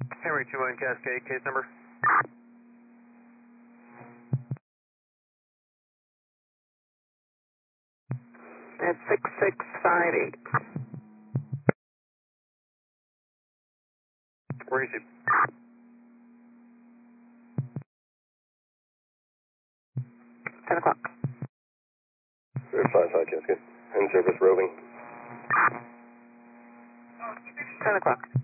Henry 21 Cascade, case number. That's 6658. Where is he? 10 o'clock. 55 Cascade. In service roving. 10 o'clock.